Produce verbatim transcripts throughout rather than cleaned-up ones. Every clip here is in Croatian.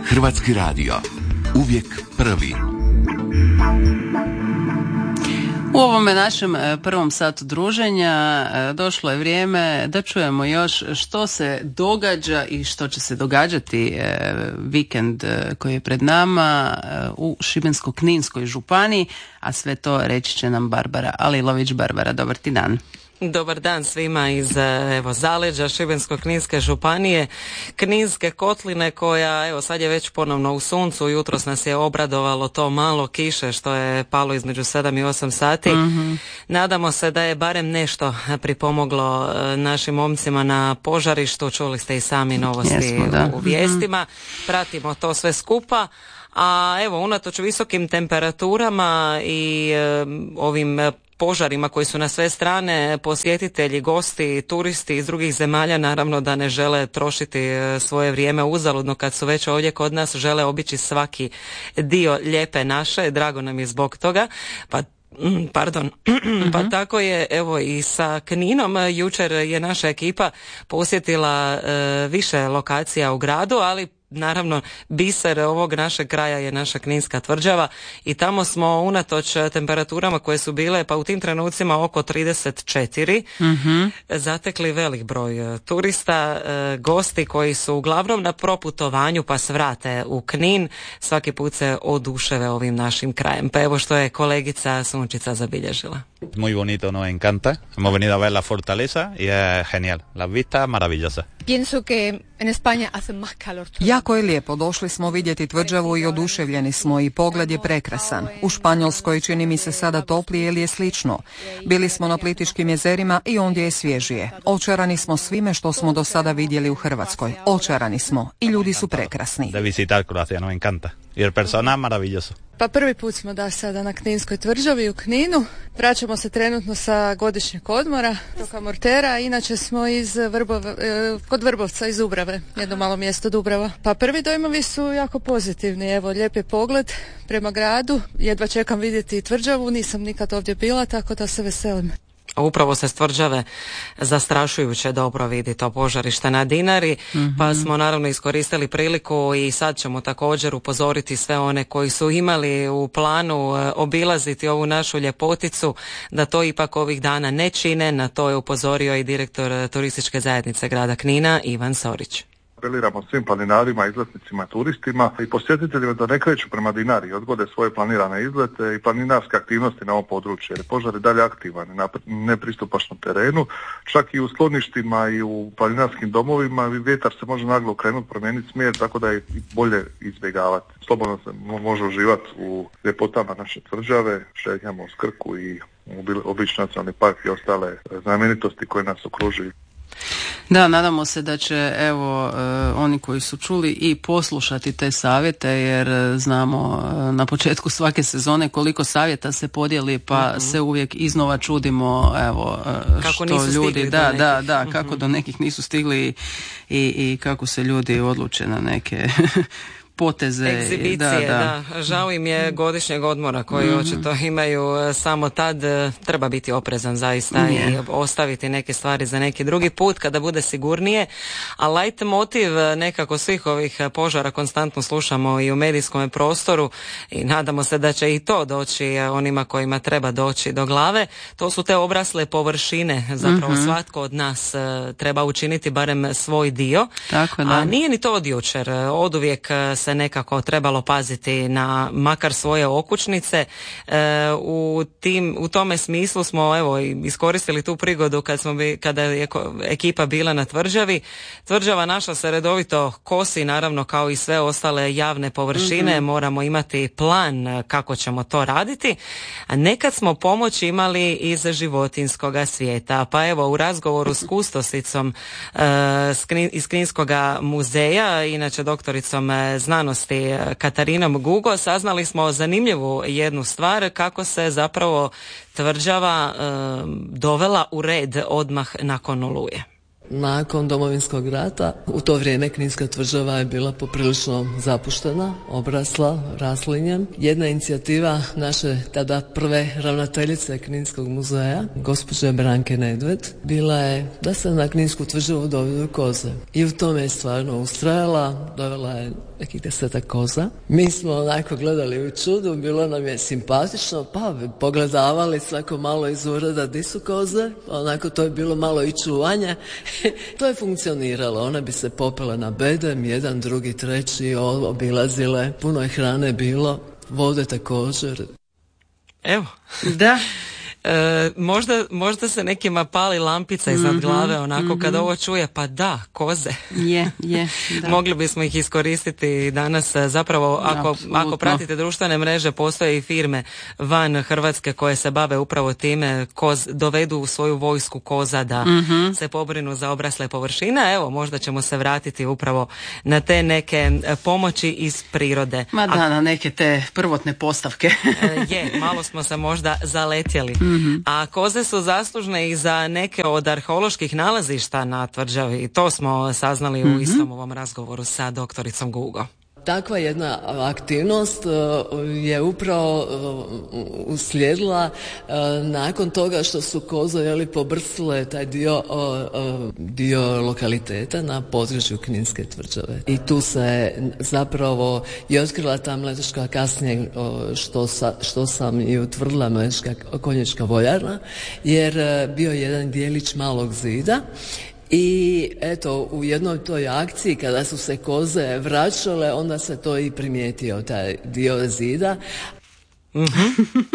Hrvatski radio. Uvijek prvi. U ovome našem prvom satu druženja došlo je vrijeme da čujemo još što se događa i što će se događati vikend koji je pred nama u Šibensko-kninskoj županiji, a sve to reći će nam Barbara Alilović. Barbara, dobar ti dan. Dobar dan svima iz evo, zaleđa Šibensko-kninske županije, Kninske kotline koja evo sad je već ponovno u suncu. Jutros nas je obradovalo to malo kiše što je palo između sedam i osam sati. Mm-hmm. Nadamo se da je barem nešto pripomoglo našim momcima na požarištu. Čuli ste i sami novosti Jesmo, u vijestima. Mm-hmm. Pratimo to sve skupa. A evo, unatoč visokim temperaturama i e, ovim požarima koji su na sve strane, posjetitelji, gosti, turisti iz drugih zemalja naravno da ne žele trošiti svoje vrijeme uzaludno kad su već ovdje kod nas, žele obići svaki dio lijepe naše, drago nam je zbog toga. Pa Pardon, uh-huh. Pa tako je evo i sa Kninom. Jučer je naša ekipa posjetila e, više lokacija u gradu, ali naravno biser ovog našeg kraja je naša Kninska tvrđava i tamo smo unatoč temperaturama koje su bile pa u tim trenucima oko trideset četiri uh-huh. zatekli velik broj turista, e, gosti koji su uglavnom na proputovanju pa svrate u Knin, svaki put se oduševe ovim našim krajem. Pa evo što je kolegica Sunčica zabilježila. Muy bonito, nos encanta. Hemos venido a ver la fortaleza y es genial. La vista maravillosa. Pienso que en España hace más calor. Jako je lijepo, došli smo vidjeti tvrđavu i oduševljeni smo i pogled je prekrasan. U Španjolskoj čini mi se sada toplije ili je slično. Bili smo na Plitvičkim jezerima i ondje je svježije. Očarani smo svime što smo do sada vidjeli u Hrvatskoj. Očarani smo i ljudi su prekrasni. De visitar Croacia, nos encanta. I el personal maravilloso. Pa prvi put smo da sada na Kninskoj tvrđavi u Kninu. Vraćamo se trenutno sa godišnjeg odmora do Mortera, inače smo iz Vrbova, kod Vrbovca iz Dubrave, jedno malo mjesto Dubrava. Pa prvi dojmovi su jako pozitivni, evo lijep je pogled prema gradu, jedva čekam vidjeti tvrđavu, nisam nikad ovdje bila, tako da se veselim. Upravo se s tvrđave zastrašujuće dobro vidi to požarište na Dinari, mm-hmm. pa smo naravno iskoristili priliku i sad ćemo također upozoriti sve one koji su imali u planu obilaziti ovu našu ljepoticu da to ipak ovih dana ne čine. Na to je upozorio i direktor turističke zajednice grada Knina Ivan Sorić. Apeliramo svim planinarima, izletnicima, turistima i posjetiteljima da ne kreću prema Dinari i odgode svoje planirane izlete i planinarske aktivnosti na ovom području, jer je požar i dalje aktivan na nepristupačnom terenu, čak i u skloništima i u planinarskim domovima vjetar se može naglo krenuti, promijeniti smjer, tako da je bolje izbjegavati. Slobodno se može uživati u ljepotama naše tvrđave, šetnjamo uz Krku i obični nacionalni park i ostale znamenitosti koje nas okružuju. Da, nadamo se da će evo uh, oni koji su čuli i poslušati te savjete, jer uh, znamo uh, na početku svake sezone koliko savjeta se podijeli, pa mm-hmm. se uvijek iznova čudimo evo uh, kako što ljudi da da da mm-hmm. kako do nekih nisu stigli i, i kako se ljudi odluče na neke poteze. Egzibicije, da, da. Žao im je godišnjeg odmora koji mm-hmm. očito imaju samo tad. Treba biti oprezan zaista yeah. i ostaviti neke stvari za neki drugi put kada bude sigurnije. A light motiv nekako svih ovih požara konstantno slušamo i u medijskom prostoru i nadamo se da će i to doći onima kojima treba doći do glave. To su te obrasle površine. Zapravo mm-hmm. svatko od nas treba učiniti barem svoj dio. Tako, da. A nije ni to od jučer. Oduvijek se nekako trebalo paziti na makar svoje okućnice. E, u, tim, u tome smislu smo evo iskoristili tu prigodu kad smo bi, kada je ekipa bila na tvrđavi. Tvrđava naša se redovito kosi, naravno kao i sve ostale javne površine. Mm-hmm. Moramo imati plan kako ćemo to raditi. A nekad smo pomoć imali iz životinjskog svijeta. Pa evo u razgovoru s kustosicom e, iz Kninskog muzeja, inače doktoricom znanosti Katarinom Gugo, saznali smo zanimljivu jednu stvar, kako se zapravo tvrđava e, dovela u red odmah nakon Oluje. nakon Domovinskog rata. U to vrijeme Kninska tvrđava je bila poprilično zapuštena, obrasla raslinjem. Jedna inicijativa naše tada prve ravnateljice Kninskog muzeja, gospođe Branke Nedved, bila je da se na Kninsku tvrđavu dovedu koze. I u tome je stvarno ustrajala, dovela je nekih desetak koza. Mi smo onako gledali u čudu, bilo nam je simpatično, pa pogledavali svako malo iz ureda di su koze, onako to je bilo malo i čuvanje. To je funkcioniralo, one bi se popele na bedem, jedan, drugi, treći, obilazile, puno je hrane bilo, vode također. Evo. Da. E, možda, možda se nekima pali lampica iznad mm-hmm, glave onako mm-hmm. kad ovo čuje, pa da, koze. Je, je, da. Mogli bismo ih iskoristiti danas, zapravo ako, ako pratite društvene mreže, postoje i firme van Hrvatske koje se bave upravo time, koz, dovedu u svoju vojsku koza da mm-hmm. se pobrinu za obrasle površine. Evo, možda ćemo se vratiti upravo na te neke pomoći iz prirode. Ma da, A, na neke te prvotne postavke. Je, malo smo se možda zaletjeli. Mm-hmm. A koze su zaslužne i za neke od arheoloških nalazišta na tvrđavi. To smo saznali mm-hmm. u istom ovom razgovoru sa doktoricom Gugo. Takva jedna aktivnost je upravo uslijedila nakon toga što su koze jeli, pobrsile taj dio, dio lokaliteta na području Kninske tvrđave. I tu se zapravo i otkrila ta mletačka, kasnije što, sa, što sam i utvrdila mletačka konjička vojarna, jer bio je jedan dijelić malog zida. I eto, u jednoj toj akciji kada su se koze vraćale, onda se to i primijetio, taj dio zida. Mm-hmm.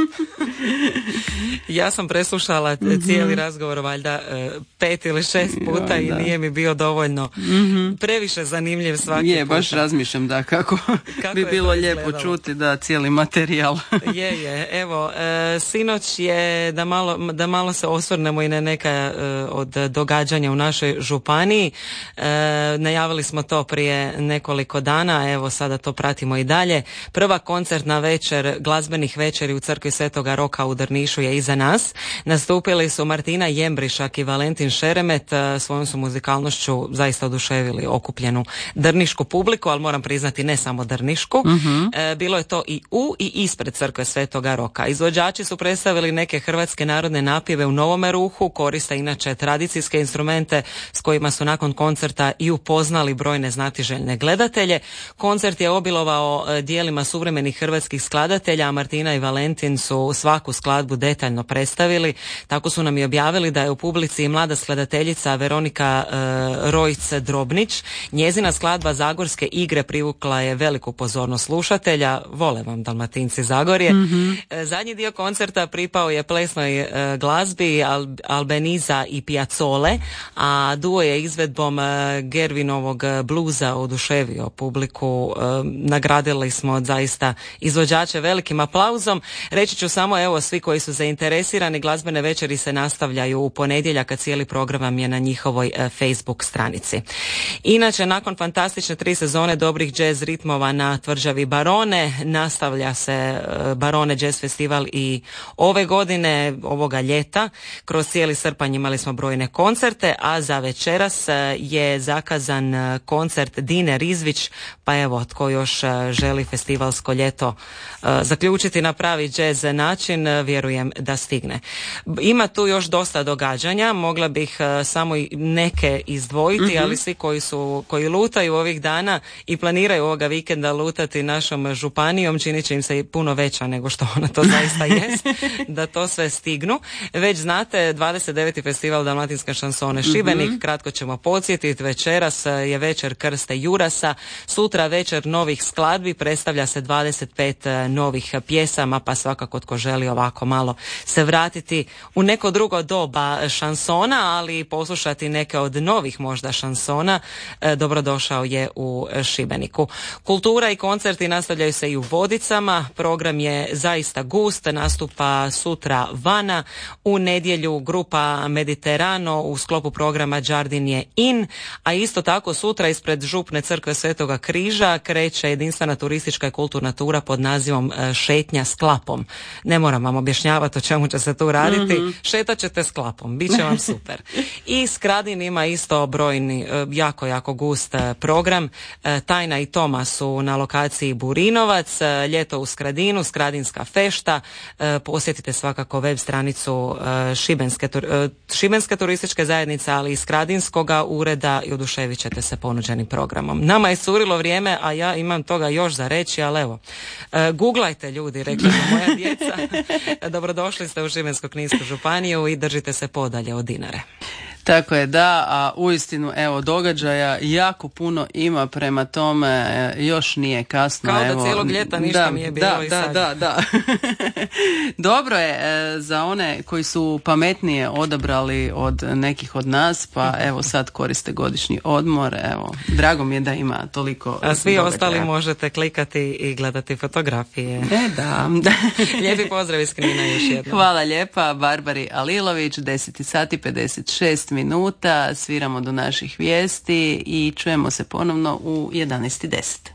Ja sam preslušala mm-hmm. cijeli razgovor valjda pet ili šest puta jo, i da. Nije mi bio dovoljno mm-hmm. previše zanimljiv svaki je, puta. Baš razmišljam da kako, kako bi bilo lijepo čuti da cijeli materijal. Je, je. Evo, e, sinoć je da malo, da malo se osvrnemo i na neka e, od događanja u našoj županiji. E, najavili smo to prije nekoliko dana, evo sada to pratimo i dalje. Prva koncertna večer glazbeni večeri u crkvi Svetoga Roka u Drnišu je iza nas. Nastupili su Martina Jembrišak i Valentin Šeremet, svojom su muzikalnošću zaista oduševili okupljenu drnišku publiku, ali moram priznati ne samo drnišku. Mm-hmm. E, bilo je to i u i ispred crkve Svetoga Roka. Izvođači su predstavili neke hrvatske narodne napjeve u novome ruhu, koriste inače tradicijske instrumente s kojima su nakon koncerta i upoznali brojne znatiželjne gledatelje. Koncert je obilovao dijelima suvremenih hrvatskih skladatelja, a Martina i Valentin su svaku skladbu detaljno predstavili. Tako su nam i objavili da je u publici mlada skladateljica Veronika e, Rojc-Drobnić. Njezina skladba Zagorske igre privukla je veliku pozornost slušatelja. Vole vam Dalmatinci Zagorje. Mm-hmm. E, zadnji dio koncerta pripao je plesnoj e, glazbi Al, Albeniza i Piazzole, a duo je izvedbom e, Gervinovog bluza oduševio publiku. E, nagradili smo zaista izvođače velikim aplauzom. Reći ću samo, evo, svi koji su zainteresirani, glazbene večeri se nastavljaju u ponedjeljak, a cijeli program je na njihovoj e, Facebook stranici. Inače, nakon fantastične tri sezone dobrih jazz ritmova na tvrđavi Barone, nastavlja se e, Barone Jazz Festival i ove godine, ovoga ljeta. Kroz cijeli srpanj imali smo brojne koncerte, a za večeras e, je zakazan e, koncert Dine Rizvić, pa evo, tko još e, želi festivalsko ljeto e, zaključiti na pravi jazz način, vjerujem da stigne. Ima tu još dosta događanja, mogla bih uh, samo neke izdvojiti, mm-hmm. ali svi koji su, koji lutaju ovih dana i planiraju ovoga vikenda lutati našom županijom, činit će im se i puno veća nego što ona to zaista jest, da to sve stignu. Već znate, dvadeset deveti festival Dalmatinske šansone Šibenik, mm-hmm. kratko ćemo podsjetiti, večeras je večer Krste Jurasa, sutra večer novih skladbi, predstavlja se dvadeset pet novih pjesama, pa svakako tko želi ovako malo se vratiti u neko drugo doba šansona, ali poslušati neke od novih možda šansona, e, dobrodošao je u Šibeniku. Kultura i koncerti nastavljaju se i u Vodicama, program je zaista gust, nastupa sutra Vana, u nedjelju grupa Mediterano u sklopu programa Đardin je in, a isto tako sutra ispred župne crkve Svetoga Križa kreće jedinstvena turistička i kulturna tura pod nazivom Šetnje šetnja s klapom. Ne moram vam objašnjavati o čemu će se tu raditi. Mm-hmm. Šetat ćete s klapom, bit će vam super. I Skradin ima isto brojni, jako, jako gust program. Tajna i Toma su na lokaciji Burinovac, ljeto u Skradinu, Skradinska fešta. Posjetite svakako web stranicu Šibenske, Šibenske turističke zajednice, ali i Skradinskoga ureda i oduševit ćete se ponuđenim programom. Nama je curilo vrijeme, a ja imam toga još za reći, ali evo, googlajte ljudi, rekli su moja djeca. Dobrodošli ste u Šibensko-kninsku županiju i držite se podalje od Dinare. Tako je, da, a uistinu, evo, događaja jako puno ima, prema tome još nije kasno. Kao da evo, cijelog ljeta ništa da, nije bilo da, i da, sad. da, da. Dobro je e, za one koji su pametnije odabrali od nekih od nas, pa evo sad koriste godišnji odmor, evo, drago mi je da ima toliko a svi događaja. Ostali možete klikati i gledati fotografije. E, da. Lijepi pozdrav iz Knina još jednom. Hvala lijepa Barbari Alilović, deset sati pedeset šest minuta, sviramo do naših vijesti i čujemo se ponovno u jedanaest i deset.